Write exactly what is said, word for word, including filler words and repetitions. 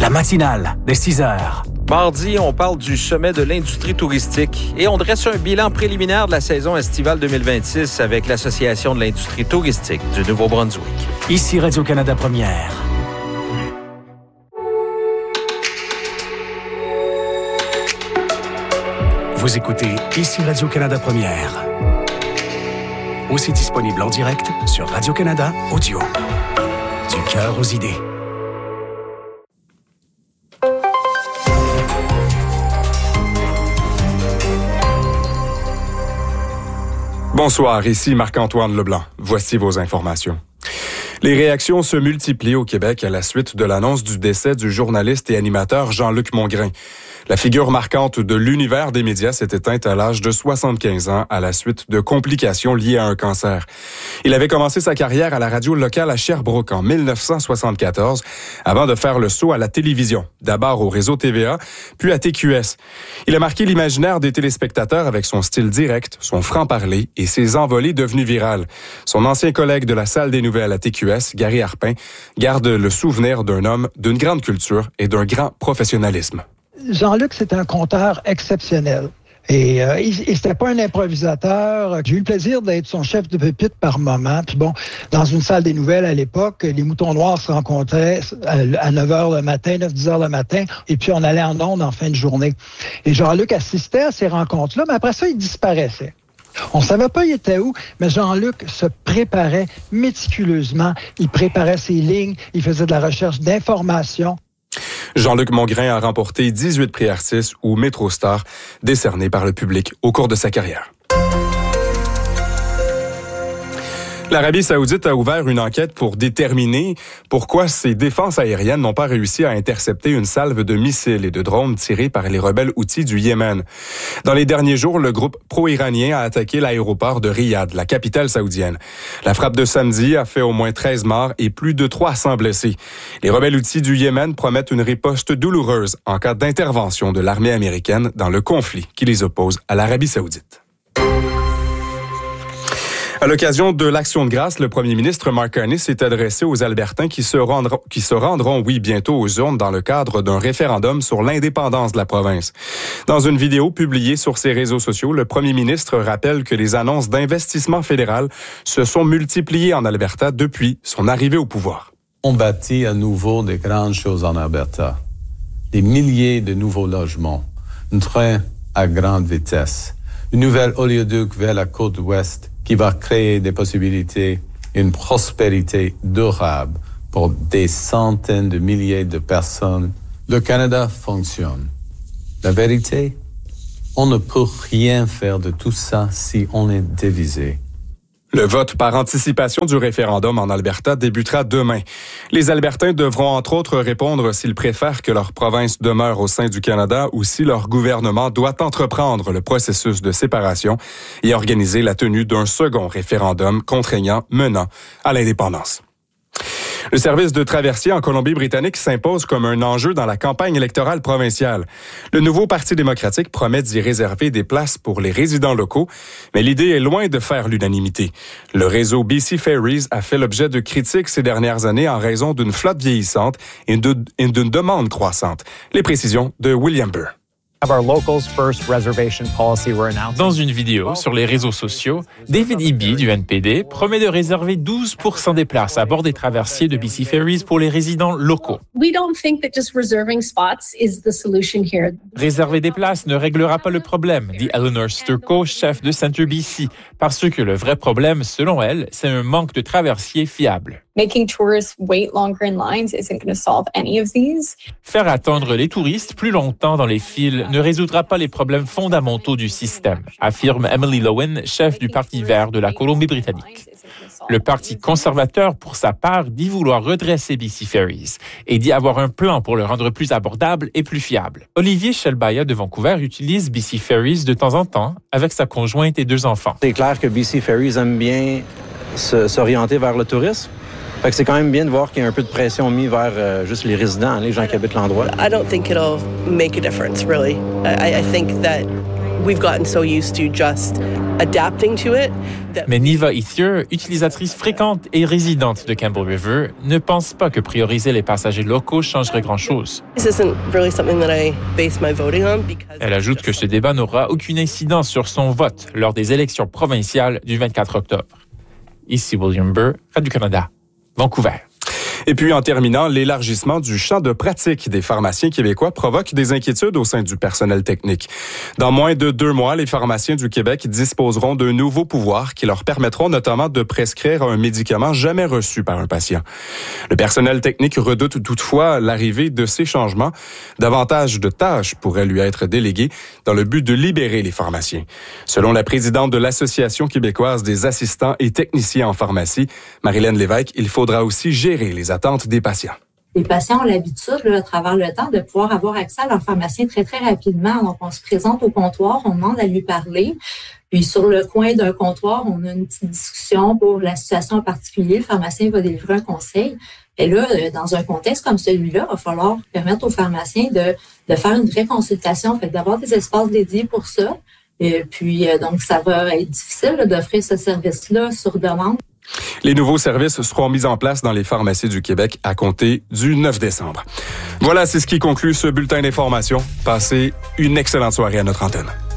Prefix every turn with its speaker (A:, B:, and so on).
A: La matinale de six heures.
B: Mardi, on parle du sommet de l'industrie touristique et on dresse un bilan préliminaire de la saison estivale deux mille vingt-six avec l'Association de l'industrie touristique du Nouveau-Brunswick.
A: Ici Radio-Canada Première. Vous écoutez Ici Radio-Canada Première. Aussi disponible en direct sur Radio-Canada Audio. Du cœur aux idées.
C: Bonsoir, ici Marc-Antoine Leblanc. Voici vos informations. Les réactions se multiplient au Québec à la suite de l'annonce du décès du journaliste et animateur Jean-Luc Mongrain. La figure marquante de l'univers des médias s'est éteinte à l'âge de soixante-quinze ans à la suite de complications liées à un cancer. Il avait commencé sa carrière à la radio locale à Sherbrooke en dix-neuf cent soixante-quatorze avant de faire le saut à la télévision, d'abord au réseau T V A, puis à T Q S. Il a marqué l'imaginaire des téléspectateurs avec son style direct, son franc-parler et ses envolées devenues virales. Son ancien collègue de la salle des nouvelles à T Q S, Gary Harpin, garde le souvenir d'un homme d'une grande culture et d'un grand professionnalisme.
D: Jean-Luc, c'est un conteur exceptionnel. Et, euh, il, il c'était pas un improvisateur. J'ai eu le plaisir d'être son chef de pupitre par moment. Puis bon, dans une salle des nouvelles à l'époque, les Moutons Noirs se rencontraient à neuf heures le matin, neuf dix heures le matin, et puis on allait en ondes en fin de journée. Et Jean-Luc assistait à ces rencontres-là, mais après ça, il disparaissait. On savait pas il était où, mais Jean-Luc se préparait méticuleusement. Il préparait ses lignes, il faisait de la recherche d'informations.
C: Jean-Luc Mongrain a remporté dix-huit prix Artis ou MétroStar décernés par le public au cours de sa carrière. L'Arabie saoudite a ouvert une enquête pour déterminer pourquoi ses défenses aériennes n'ont pas réussi à intercepter une salve de missiles et de drones tirés par les rebelles Houthis du Yémen. Dans les derniers jours, le groupe pro-iranien a attaqué l'aéroport de Riyad, la capitale saoudienne. La frappe de samedi a fait au moins treize morts et plus de trois cents blessés. Les rebelles Houthis du Yémen promettent une riposte douloureuse en cas d'intervention de l'armée américaine dans le conflit qui les oppose à l'Arabie saoudite. À l'occasion de l'Action de grâce, le premier ministre Mark Carney s'est adressé aux Albertains qui se rendront, qui se rendront, oui, bientôt aux urnes dans le cadre d'un référendum sur l'indépendance de la province. Dans une vidéo publiée sur ses réseaux sociaux, le premier ministre rappelle que les annonces d'investissement fédéral se sont multipliées en Alberta depuis son arrivée au pouvoir.
E: On bâtit à nouveau de grandes choses en Alberta. Des milliers de nouveaux logements, un train à grande vitesse, une nouvelle oléoduc vers la côte ouest qui va créer des possibilités, une prospérité durable pour des centaines de milliers de personnes. Le Canada fonctionne. La vérité, on ne peut rien faire de tout ça si on est divisé.
C: Le vote par anticipation du référendum en Alberta débutera demain. Les Albertains devront entre autres répondre s'ils préfèrent que leur province demeure au sein du Canada ou si leur gouvernement doit entreprendre le processus de séparation et organiser la tenue d'un second référendum contraignant menant à l'indépendance. Le service de traversier en Colombie-Britannique s'impose comme un enjeu dans la campagne électorale provinciale. Le nouveau Parti démocratique promet d'y réserver des places pour les résidents locaux, mais l'idée est loin de faire l'unanimité. Le réseau B C Ferries a fait l'objet de critiques ces dernières années en raison d'une flotte vieillissante et d'une demande croissante. Les précisions de William Burr.
F: Dans une vidéo sur les réseaux sociaux, David Eby du N P D promet de réserver douze pour cent des places à bord des traversiers de B C Ferries pour les résidents locaux. Réserver des places ne réglera pas le problème, dit Eleanor Sturko, chef de Centre B C, parce que le vrai problème, selon elle, c'est un manque de traversiers fiables.
G: Making tourists wait longer in lines isn't going to solve any of these.
F: Faire attendre les touristes plus longtemps dans les files ne résoudra pas les problèmes fondamentaux du système, affirme Emily Lowen, chef du Parti vert de la Colombie-Britannique. Le Parti conservateur, pour sa part, dit vouloir redresser B C Ferries et dit avoir un plan pour le rendre plus abordable et plus fiable. Olivier Shelbaya de Vancouver utilise B C Ferries de temps en temps avec sa conjointe et deux enfants.
H: C'est clair que B C Ferries aime bien se, s'orienter vers le tourisme. Fait que c'est quand même bien de voir qu'il y a un peu de pression mise vers euh, juste les résidents, les gens qui habitent l'endroit.
I: I don't think it'll make a difference, really. I, I think that we've gotten so used to just adapting to it.
F: Mais Niva Ethier, utilisatrice fréquente et résidente de Campbell River, ne pense pas que prioriser les passagers locaux changerait grand-chose. Elle ajoute que ce débat n'aura aucune incidence sur son vote lors des élections provinciales du vingt-quatre octobre. Ici William Burr, Radio-Canada, Vancouver.
C: Et puis, en terminant, l'élargissement du champ de pratique des pharmaciens québécois provoque des inquiétudes au sein du personnel technique. Dans moins de deux mois, les pharmaciens du Québec disposeront d'un nouveau pouvoir qui leur permettront notamment de prescrire un médicament jamais reçu par un patient. Le personnel technique redoute toutefois l'arrivée de ces changements. Davantage de tâches pourraient lui être déléguées dans le but de libérer les pharmaciens. Selon la présidente de l'Association québécoise des assistants et techniciens en pharmacie, Marilène Lévesque, il faudra aussi gérer les attentes des patients.
J: Les patients ont l'habitude, là, à travers le temps, de pouvoir avoir accès à leur pharmacien très, très rapidement. Donc, on se présente au comptoir, on demande à lui parler. Puis, sur le coin d'un comptoir, on a une petite discussion pour la situation en particulier. Le pharmacien va délivrer un conseil. Et là, dans un contexte comme celui-là, il va falloir permettre aux pharmaciens de, de faire une vraie consultation, fait d'avoir des espaces dédiés pour ça. Et puis, donc, ça va être difficile là, d'offrir ce service-là sur demande.
C: Les nouveaux services seront mis en place dans les pharmacies du Québec à compter du neuf décembre. Voilà, c'est ce qui conclut ce bulletin d'information. Passez une excellente soirée à notre antenne.